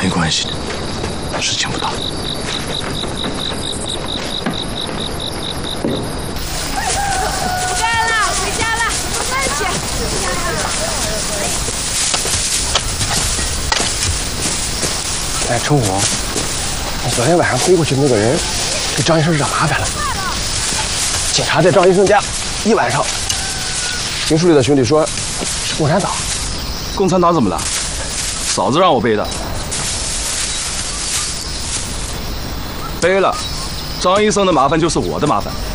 没关系的，事情不大。 不干了，回家了，吃饭去。 哎，春虎，你昨天晚上飞过去的那个人，给张医生惹麻烦了。警察在张医生家一晚上。刑处里的兄弟说，是共产党。 共产党怎么了？嫂子让我背的。背了，张医生的麻烦就是我的麻烦。